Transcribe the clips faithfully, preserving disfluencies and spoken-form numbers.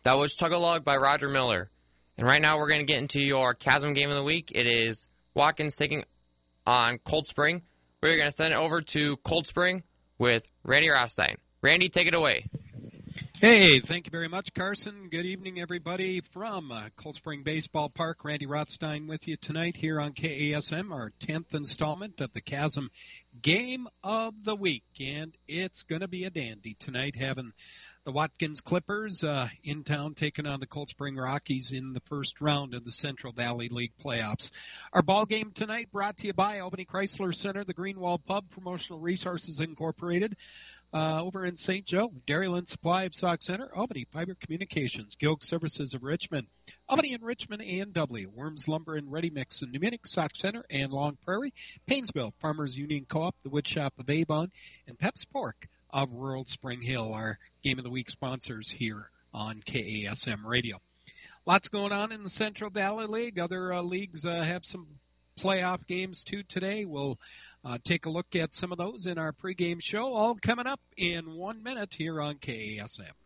That was Chug-a-Lug by Roger Miller. And right now we're going to get into your Chasm game of the week. It is Watkins taking on Cold Spring. We're going to send it over to Cold Spring with Randy Rothstein. Randy, take it away. Hey, thank you very much, Carson. Good evening, everybody, from uh, Cold Spring Baseball Park. Randy Rothstein with you tonight here on K A S M, our tenth installment of the Chasm Game of the Week. And it's going to be a dandy tonight, having the Watkins Clippers uh, in town taking on the Cold Spring Rockies in the first round of the Central Valley League playoffs. Our ball game tonight brought to you by Albany Chrysler Center, the Greenwall Pub, Promotional Resources Incorporated. Uh, over in Saint Joe, Dairyland Supply of Sauk Center, Albany Fiber Communications, Gilg Services of Richmond, Albany and Richmond A and W, Worms Lumber and Ready Mix in New Munich, Sauk Center and Long Prairie, Painesville, Farmers Union Co-op, the Wood Shop of Avon, and Pep's Pork of rural Spring Hill, our Game of the Week sponsors here on K A S M Radio. Lots going on in the Central Valley League. Other uh, leagues uh, have some playoff games too today. We'll Uh, take a look at some of those in our pregame show, all coming up in one minute here on K A S M.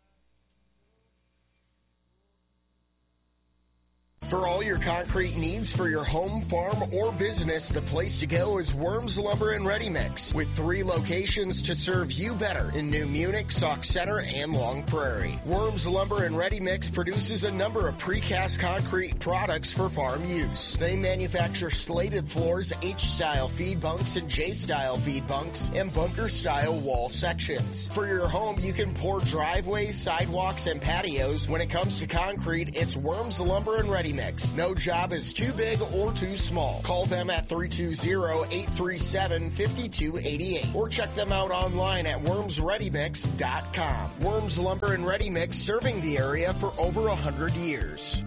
For all your concrete needs for your home, farm, or business, the place to go is Worms Lumber and Ready Mix, with three locations to serve you better in New Munich, Sauk Center, and Long Prairie. Worms Lumber and Ready Mix produces a number of precast concrete products for farm use. They manufacture slated floors, H-style feed bunks, and J-style feed bunks, and bunker-style wall sections. For your home, you can pour driveways, sidewalks, and patios. When it comes to concrete, it's Worms Lumber and Ready Mix. No job is too big or too small. Call them at three two zero, eight three seven, five two eight eight or check them out online at worms ready mix dot com. Worms Lumber and Ready Mix, serving the area for over one hundred years.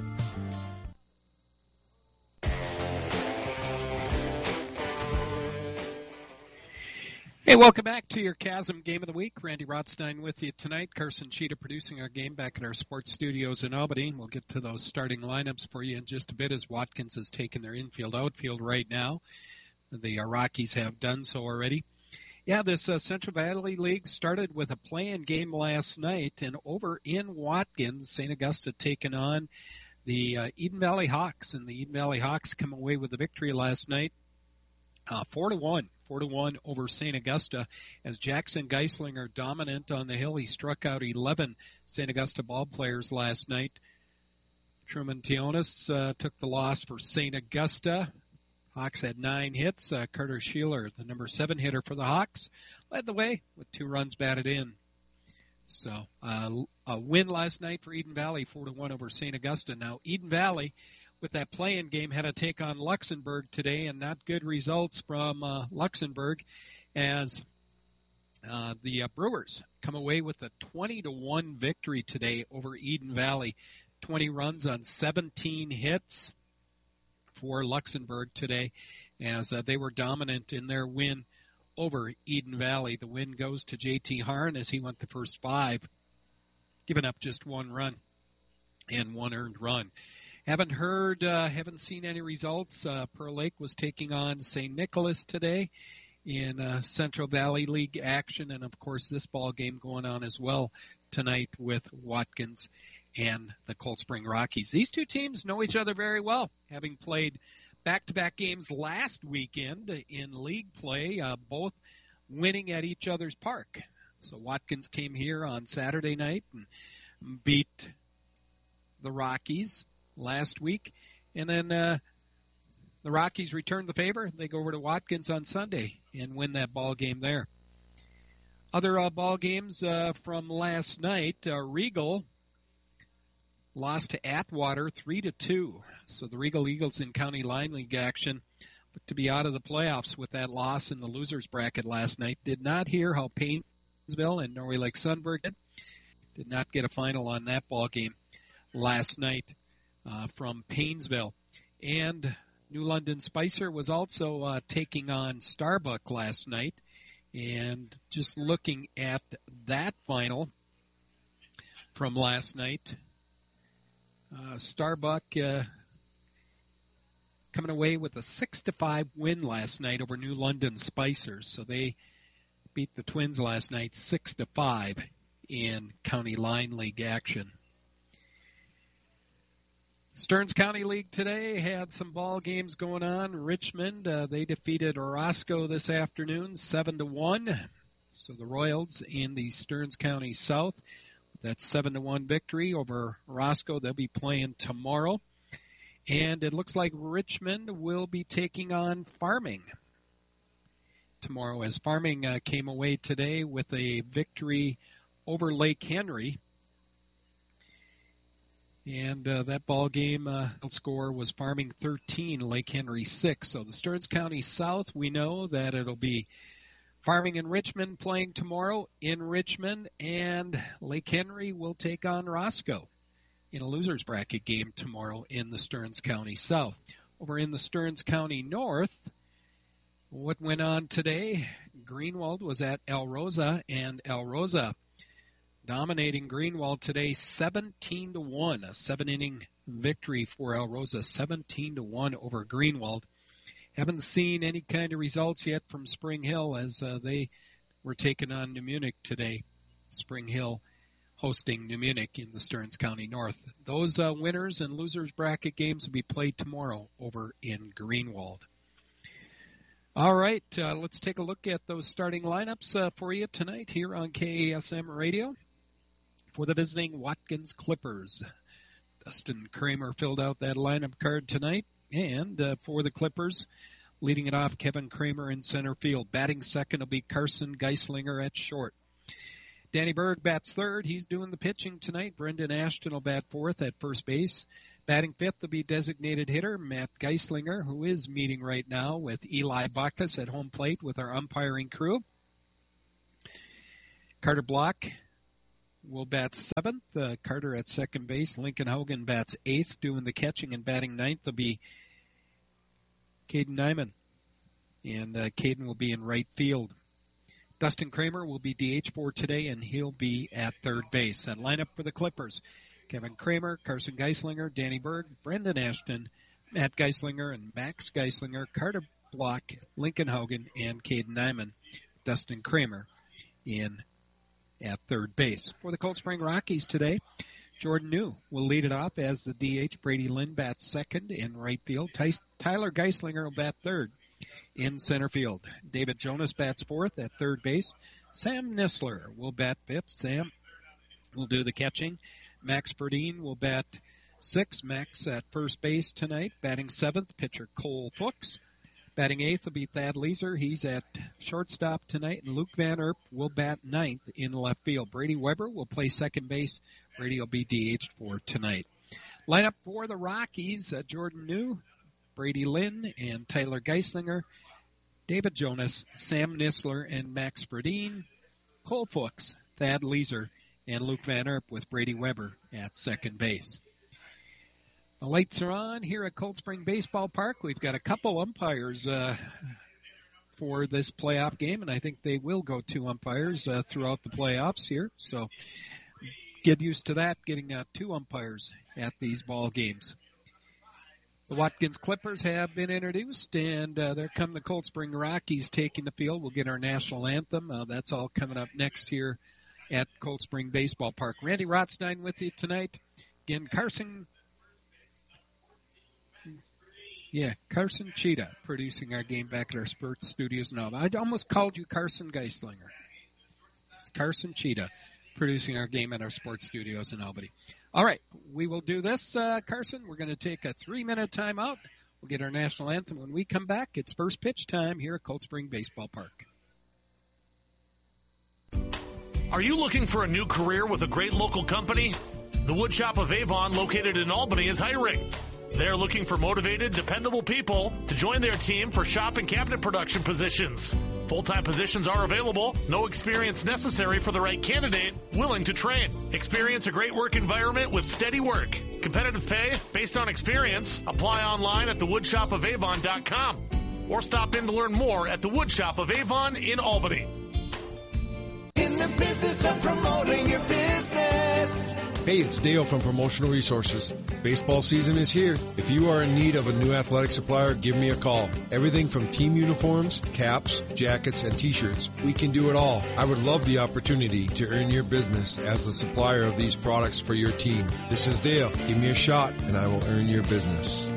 Hey, welcome back to your Chasm Game of the Week. Randy Rothstein with you tonight. Carson Cheetah producing our game back at our sports studios in Albany. We'll get to those starting lineups for you in just a bit as Watkins has taken their infield outfield right now. The uh, Rockies have done so already. Yeah, this uh, Central Valley League started with a play-in game last night, and over in Watkins, Saint Augusta taking on the uh, Eden Valley Hawks, and the Eden Valley Hawks come away with the victory last night, uh, four to one. Four to one over Saint Augusta, as Jackson Geislinger dominant on the hill. He struck out eleven Saint Augusta ball players last night. Truman Tionis uh, took the loss for Saint Augusta. Hawks had nine hits. Uh, Carter Sheeler, the number seven hitter for the Hawks, led the way with two runs batted in. So uh, a win last night for Eden Valley, four to one over Saint Augusta. Now Eden Valley, with that play-in game, had to take on Luxembourg today, and not good results from uh, Luxembourg, as uh, the uh, Brewers come away with a twenty to one victory today over Eden Valley. twenty runs on seventeen hits for Luxembourg today, as uh, they were dominant in their win over Eden Valley. The win goes to J T Harn, as he went the first five, giving up just one run and one earned run. Haven't heard, uh, haven't seen any results. Uh, Pearl Lake was taking on Saint Nicholas today in uh, Central Valley League action, and of course this ball game going on as well tonight with Watkins and the Cold Spring Rockies. These two teams know each other very well, having played back-to-back games last weekend in league play, uh, both winning at each other's park. So Watkins came here on Saturday night and beat the Rockies last week, and then uh, the Rockies return the favor. They go over to Watkins on Sunday and win that ball game there. Other uh, ball games uh, from last night, uh, Regal lost to Atwater three to two. So the Regal Eagles in County Line League action look to be out of the playoffs with that loss in the losers bracket last night. Did not hear how Painesville and Norway Lake Sunburg did. Did not get a final on that ball game last night. Uh, from Painesville. And New London Spicer was also uh, taking on Starbuck last night. And just looking at that final from last night, uh, Starbuck uh, coming away with a six to five win last night over New London Spicers. So they beat the Twins last night six to five in County Line League action. Stearns County League today had some ball games going on. Richmond, uh, they defeated Orozco this afternoon, seven to one. So the Royals in the Stearns County South, that seven to one victory over Orozco. They'll be playing tomorrow. And it looks like Richmond will be taking on Farming tomorrow, as Farming uh, came away today with a victory over Lake Henry. And uh, that ball game uh, score was Farming thirteen, Lake Henry six. So the Stearns County South, we know that it'll be Farming and Richmond playing tomorrow in Richmond, and Lake Henry will take on Roscoe in a loser's bracket game tomorrow in the Stearns County South. Over in the Stearns County North, what went on today? Greenwald was at El Rosa, and El Rosa dominating Greenwald today, seventeen to one, a seven-inning victory for El Rosa, seventeen to one over Greenwald. Haven't seen any kind of results yet from Spring Hill, as uh, they were taking on New Munich today. Spring Hill hosting New Munich in the Stearns County North. Those uh, winners and losers bracket games will be played tomorrow over in Greenwald. All right, uh, let's take a look at those starting lineups uh, for you tonight here on K A S M Radio. For the visiting Watkins Clippers, Dustin Kramer filled out that lineup card tonight. And uh, for the Clippers, leading it off, Kevin Kramer in center field. Batting second will be Carson Geislinger at short. Danny Berg bats third. He's doing the pitching tonight. Brendan Ashton will bat fourth at first base. Batting fifth will be designated hitter Matt Geislinger, who is meeting right now with Eli Bacchus at home plate with our umpiring crew. Carter Block will bat seventh. Uh, Carter at second base. Lincoln Hogan bats eighth. Doing the catching and batting ninth will be Caden Nyman. And uh, Caden will be in right field. Dustin Kramer will be D H for today, and he'll be at third base. That lineup for the Clippers: Kevin Kramer, Carson Geislinger, Danny Berg, Brendan Ashton, Matt Geislinger, and Max Geislinger, Carter Block, Lincoln Hogan, and Caden Nyman. Dustin Kramer in at third base. For the Cold Spring Rockies today, Jordan New will lead it off as the D H. Brady Lynn bats second in right field. Ty- Tyler Geislinger will bat third in center field. David Jonas bats fourth at third base. Sam Nissler will bat fifth. Sam will do the catching. Max Burdine will bat sixth. Max at first base tonight. Batting seventh, pitcher Cole Fuchs. Batting eighth will be Thad Leeser. He's at shortstop tonight. And Luke Van Erp will bat ninth in left field. Brady Weber will play second base. Brady will be D H'd for tonight. Lineup for the Rockies: uh, Jordan New, Brady Lynn, and Tyler Geislinger. David Jonas, Sam Nissler, and Max Burdine. Cole Fuchs, Thad Leeser, and Luke Van Erp with Brady Weber at second base. The lights are on here at Cold Spring Baseball Park. We've got a couple umpires uh, for this playoff game, and I think they will go two umpires uh, throughout the playoffs here. So get used to that, getting uh, two umpires at these ball games. The Watkins Clippers have been introduced, and uh, there come the Cold Spring Rockies taking the field. We'll get our national anthem. Uh, that's all coming up next here at Cold Spring Baseball Park. Randy Rothstein with you tonight. Again, Carson... Yeah, Carson Cheetah producing our game back at our sports studios now. I almost called you Carson Geislinger. It's Carson Cheetah producing our game at our sports studios in Albany. All right, we will do this, uh, Carson. We're going to take a three-minute timeout. We'll get our national anthem. When we come back, it's first pitch time here at Cold Spring Baseball Park. Are you looking for a new career with a great local company? The Woodshop of Avon, located in Albany, is hiring. They're looking for motivated, dependable people to join their team for shop and cabinet production positions. Full-time positions are available. No experience necessary for the right candidate, willing to train. Experience a great work environment with steady work. Competitive pay based on experience. Apply online at the woodshop of avon dot com or stop in to learn more at the Woodshop of Avon in Albany. In the business of promoting your business, Hey, it's Dale from Promotional Resources. Baseball season is here. If you are in need of a new athletic supplier, give me a call. Everything from team uniforms, caps, jackets, and t-shirts. We can do it all. I would love the opportunity to earn your business as the supplier of these products for your team. This is Dale. Give me a shot and I will earn your business.